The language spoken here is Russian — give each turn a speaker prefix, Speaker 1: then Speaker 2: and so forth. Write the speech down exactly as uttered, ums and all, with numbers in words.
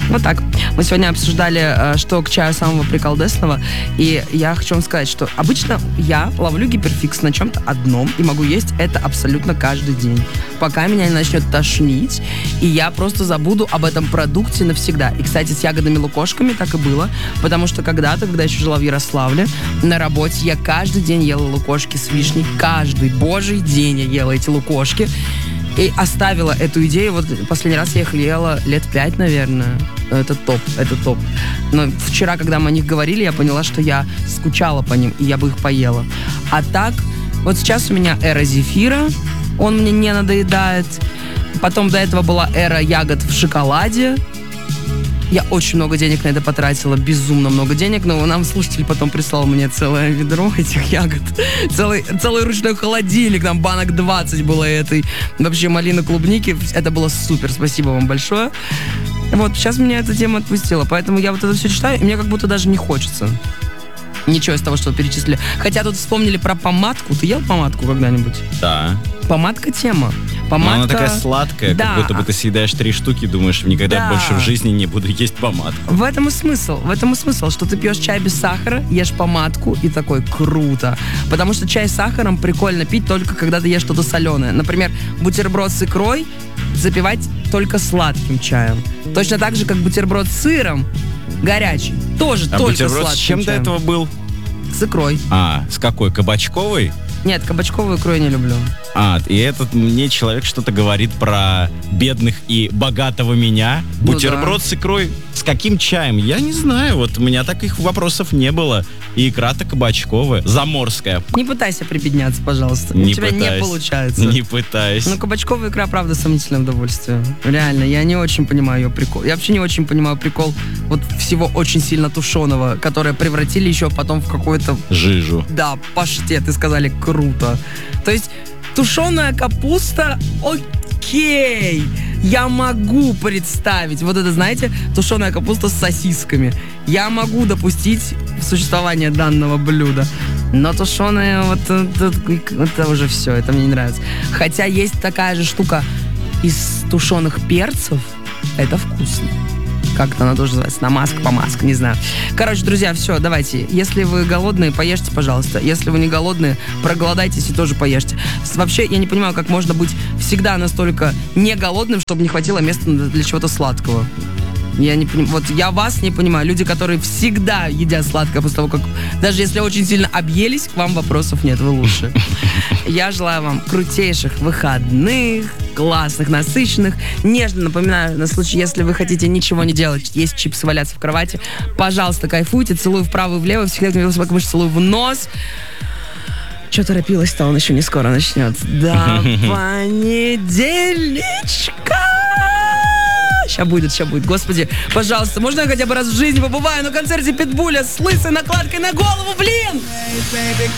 Speaker 1: Вот так. Мы сегодня обсуждали, что к чаю самого приколдесного. И я хочу вам сказать, что обычно я ловлю гиперфикс на чем-то одном и могу есть это абсолютно каждый день. Пока меня не начнет тошнить, и я просто забуду об этом продукте навсегда. И, кстати, с ягодными лукошками так и было. Потому что когда-то, когда я еще жила в Ярославле, на работе я каждый день ела лукошки с вишней. Каждый божий день я ела эти лукошки. И оставила эту идею. Вот последний раз я их ела лет пять, наверное. Это топ, это топ. Но вчера, когда мы о них говорили, я поняла, что я скучала по ним, и я бы их поела. А так, вот сейчас у меня эра зефира, он мне не надоедает. Потом до этого была эра ягод в шоколаде. Я очень много денег на это потратила, безумно много денег, но нам слушатель потом прислал мне целое ведро этих ягод. Целый, целый ручной холодильник, там банок двадцать было этой. Вообще малины, клубники, это было супер, спасибо вам большое. Вот, сейчас меня эта тема отпустила, поэтому я вот это все читаю, и мне как будто даже не хочется. Ничего из того, что перечислили. Хотя тут вспомнили про помадку. Ты ел помадку когда-нибудь?
Speaker 2: Да.
Speaker 1: Помадка тема. Помадка...
Speaker 2: Но она такая сладкая,
Speaker 1: да.
Speaker 2: как будто бы ты съедаешь три штуки, думаешь, никогда
Speaker 1: да.
Speaker 2: больше в жизни не буду есть помадку.
Speaker 1: В этом и смысл. В этом и смысл, что ты пьешь чай без сахара, ешь помадку и такой круто. Потому что чай с сахаром прикольно пить только когда ты ешь что-то соленое. Например, бутерброд с икрой запивать только сладким чаем. Точно так же, как бутерброд с сыром горячий. Тоже
Speaker 2: а
Speaker 1: только
Speaker 2: бутерброд
Speaker 1: сладким
Speaker 2: с чем
Speaker 1: чаем.
Speaker 2: до этого был?
Speaker 1: С икрой.
Speaker 2: А, с какой? Кабачковой?
Speaker 1: Нет, кабачковую икру я не люблю.
Speaker 2: А, и этот мне человек что-то говорит про бедных и богатого меня.
Speaker 1: Ну
Speaker 2: Бутерброд
Speaker 1: да.
Speaker 2: с икрой. С каким чаем? Я не знаю. Вот у меня таких вопросов не было. И икра-то кабачковая. Заморская.
Speaker 1: Не пытайся прибедняться, пожалуйста.
Speaker 2: Не
Speaker 1: У тебя
Speaker 2: пытаюсь.
Speaker 1: не получается.
Speaker 2: Не пытаюсь.
Speaker 1: Ну, кабачковая икра, правда, сомнительное удовольствие. Реально, я не очень понимаю ее прикол. Я вообще не очень понимаю прикол вот всего очень сильно тушеного, которое превратили еще потом в какой-то...
Speaker 2: Жижу.
Speaker 1: Да, паштет, и сказали, круто. То есть, тушеная капуста, окей, я могу представить. Вот это, знаете, тушеная капуста с сосисками. Я могу допустить существование данного блюда. Но тушеная, вот это, это уже все, это мне не нравится. Хотя есть такая же штука из тушеных перцев. Это вкусно. Как-то она тоже называется, намазка, помазка, не знаю. Короче, друзья, все, давайте. Если вы голодные, поешьте, пожалуйста. Если вы не голодные, проголодайтесь и тоже поешьте. Вообще, я не понимаю, как можно быть всегда настолько не голодным, чтобы не хватило места для чего-то сладкого. Я не понимаю. Вот я вас не понимаю. Люди, которые всегда едят сладкое после того, как... Даже если очень сильно объелись, к вам вопросов нет, вы лучше. Я желаю вам крутейших выходных, классных, насыщенных. Нежно напоминаю, на случай, если вы хотите ничего не делать, есть чипсы, валяться в кровати, пожалуйста, кайфуйте, целую вправо и влево, всегда велосипед целую в нос. Че торопилась-то, он еще не скоро начнет. До понедельничка! Сейчас будет, сейчас будет. Господи, пожалуйста, можно я хотя бы раз в жизни побываю на концерте Питбуля с лысой накладкой на голову, блин?